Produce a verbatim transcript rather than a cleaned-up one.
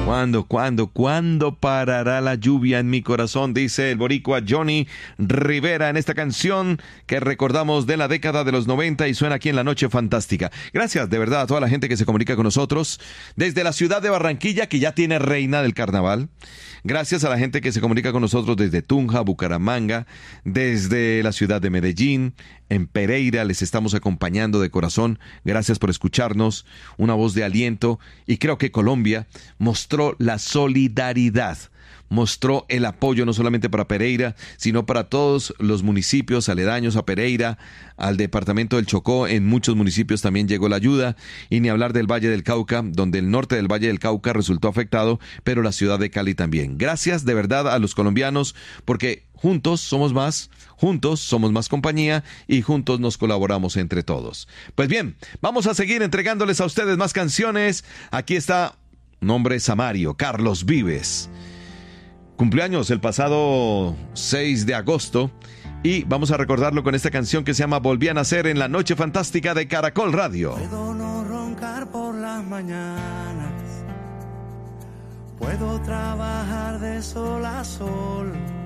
¿Cuándo, cuándo, cuándo parará la lluvia en mi corazón? Dice el boricua Johnny Rivera en esta canción que recordamos de la década de los noventa y suena aquí en La Noche Fantástica. Gracias de verdad a toda la gente que se comunica con nosotros desde la ciudad de Barranquilla, que ya tiene reina del carnaval. Gracias a la gente que se comunica con nosotros desde Tunja, Bucaramanga, desde la ciudad de Medellín, en Pereira. Les estamos acompañando de corazón. Gracias por escucharnos. Una voz de aliento. Y creo que Colombia mostró la solidaridad, mostró el apoyo no solamente para Pereira, sino para todos los municipios aledaños a Pereira, al departamento del Chocó. En muchos municipios también llegó la ayuda, y ni hablar del Valle del Cauca, donde el norte del Valle del Cauca resultó afectado, pero la ciudad de Cali también. Gracias de verdad a los colombianos, porque juntos somos más, juntos somos más compañía y juntos nos colaboramos entre todos. Pues bien, vamos a seguir entregándoles a ustedes más canciones. Aquí está nombre Samario, Carlos Vives. Cumpleaños el pasado seis de agosto y vamos a recordarlo con esta canción que se llama Volví a nacer en La Noche Fantástica de Caracol Radio. Puedo no roncar por las mañanas, puedo trabajar de sol a sol,